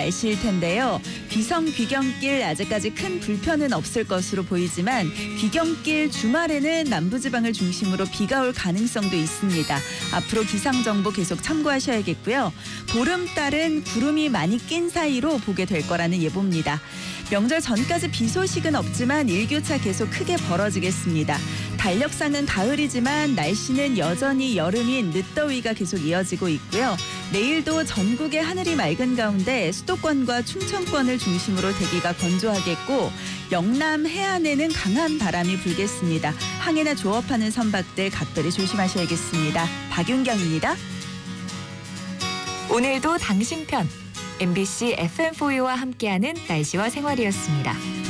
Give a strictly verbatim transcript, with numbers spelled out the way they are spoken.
날씨일 텐데요. 귀성 귀경길 아직까지 큰 불편은 없을 것으로 보이지만 귀경길 주말에는 남부지방을 중심으로 비가 올 가능성도 있습니다. 앞으로 기상정보 계속 참고하셔야겠고요. 보름달은 구름이 많이 낀 사이로 보게 될 거라는 예보입니다. 명절 전까지 비 소식은 없지만 일교차 계속 크게 벌어지겠습니다. 달력상은 가을이지만 날씨는 여전히 여름인 늦더위가 계속 이어지고 있고요. 내일도 전국의 하늘이 맑은 가운데 수도권과 충청권을 중심으로 대기가 건조하겠고 영남 해안에는 강한 바람이 불겠습니다. 항해나 조업하는 선박들 각별히 조심하셔야겠습니다. 박윤경입니다. 오늘도 당신 편 엠비씨 에프엠포유와 함께하는 날씨와 생활이었습니다.